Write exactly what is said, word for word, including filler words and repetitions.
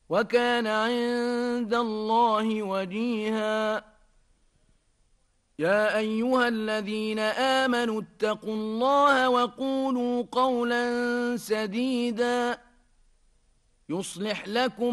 وكان عند الله وجيها. يا أيها الذين آمنوا اتقوا الله وقولوا قولا سديدا يصلح لكم